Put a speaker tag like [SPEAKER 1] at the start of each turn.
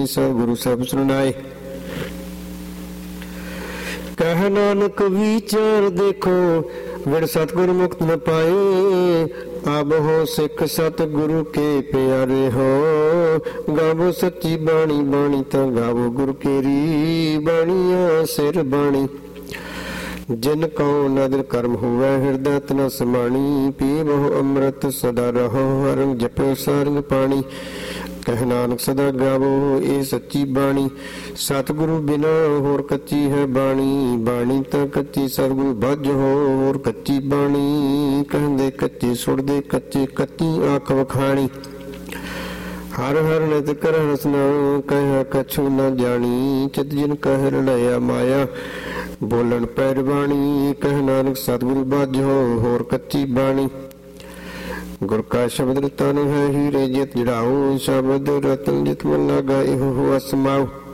[SPEAKER 1] सब गुरु सब सुनाए। कह नानक विचार देखो विण सतगुर मुक्त न पाए। अब हो सिख सतगुरु के प्यारे हो। गावो सच्ची बाणी बाणी तो गावो गुरु केरी बाणिया सिर बाणी। जिन कौ नदर कर्म हुआ हृदय तना समाणी। पीवो अमृत सदा रहो हरंग जपो सारंग पानी। कह नानक सदा गावो ये सच्ची बाणी। सतगुरु बिना होर कच्ची है बाणी। बाणी तां कच्ची सतगुरु भज हो होर कच्ची बाणी। कहंदे कच्चे सुरदे कच्चे कच्ची आख वखाणी। हर हर नित कर हसना कह कछु न जानी। चित जिन कह रड़ाया माया बोलन पैर बाणी। कह नानक सतगुरु भज हो होर कच्ची बाणी। गुर का शब्द तन है हीरे जित जड़ाओ। शब्द रतन जित मन लगा एहो असमाओ।